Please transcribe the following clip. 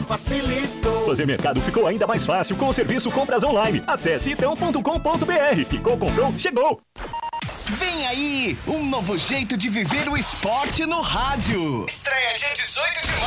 facilitou. Fazer mercado ficou ainda mais fácil com o serviço Compras Online. Acesse itão.com.br. Picou, comprou, chegou! Vem aí, um novo jeito de viver o esporte no rádio. Estreia dia 18 de maio.